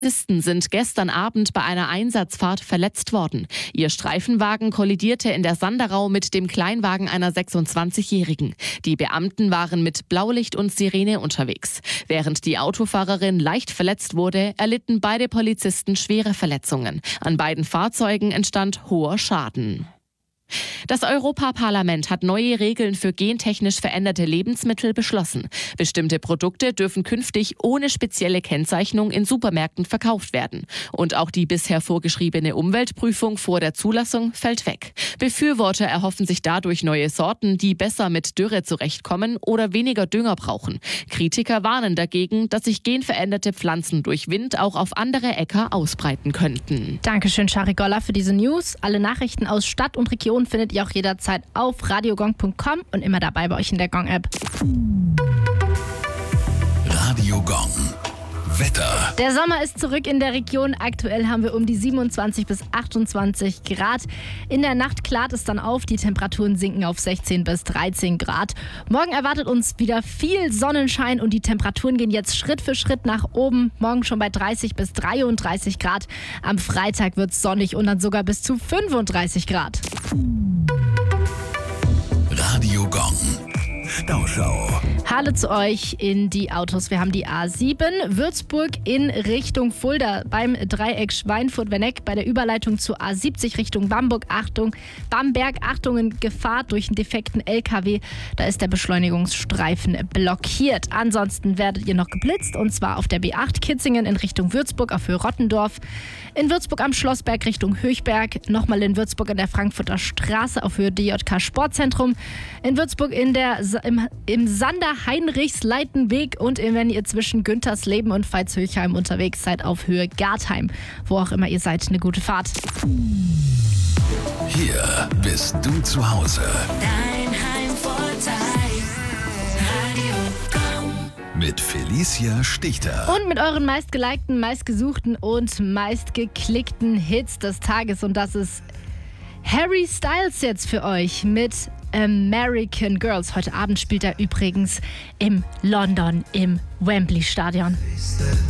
Polizisten sind gestern Abend bei einer Einsatzfahrt verletzt worden. Ihr Streifenwagen kollidierte in der Sanderau mit dem Kleinwagen einer 26-Jährigen. Die Beamten waren mit Blaulicht und Sirene unterwegs. Während die Autofahrerin leicht verletzt wurde, erlitten beide Polizisten schwere Verletzungen. An beiden Fahrzeugen entstand hoher Schaden. Das Europaparlament hat neue Regeln für gentechnisch veränderte Lebensmittel beschlossen. Bestimmte Produkte dürfen künftig ohne spezielle Kennzeichnung in Supermärkten verkauft werden. Und auch die bisher vorgeschriebene Umweltprüfung vor der Zulassung fällt weg. Befürworter erhoffen sich dadurch neue Sorten, die besser mit Dürre zurechtkommen oder weniger Dünger brauchen. Kritiker warnen dagegen, dass sich genveränderte Pflanzen durch Wind auch auf andere Äcker ausbreiten könnten. Dankeschön, Shari Goller, für diese News. Alle Nachrichten aus Stadt und Region findet ihr auch jederzeit auf radiogong.com und immer dabei bei euch in der Gong-App. Radio Gong. Wetter. Der Sommer ist zurück in der Region. Aktuell haben wir um die 27 bis 28 Grad. In der Nacht klart es dann auf. Die Temperaturen sinken auf 16 bis 13 Grad. Morgen erwartet uns wieder viel Sonnenschein und die Temperaturen gehen jetzt Schritt für Schritt nach oben. Morgen schon bei 30 bis 33 Grad. Am Freitag wird es sonnig und dann sogar bis zu 35 Grad. Radio Gong. Stauschau. Hallo zu euch in die Autos. Wir haben die A7 Würzburg in Richtung Fulda beim Dreieck Schweinfurt-Wenneck bei der Überleitung zur A70 Richtung Bamberg. Achtung, in Gefahr durch einen defekten LKW. Da ist der Beschleunigungsstreifen blockiert. Ansonsten werdet ihr noch geblitzt und zwar auf der B8 Kitzingen in Richtung Würzburg auf Höhe Rottendorf. In Würzburg am Schlossberg Richtung Höchberg. Nochmal in Würzburg an der Frankfurter Straße auf Höhe DJK Sportzentrum. In Würzburg im Sander-Heinrichs-Leitenweg und wenn ihr zwischen Güntersleben und Veitshöchheim unterwegs seid auf Höhe Gartheim. Wo auch immer ihr seid, eine gute Fahrt. Hier bist du zu Hause. Dein Heimvorteil. Radio Gong. Mit Felicia Stichter. Und mit euren meistgelikten, meistgesuchten und meistgeklickten Hits des Tages. Und das ist Harry Styles jetzt für euch mit American Girls. Heute Abend spielt er übrigens im London im Wembley Stadion.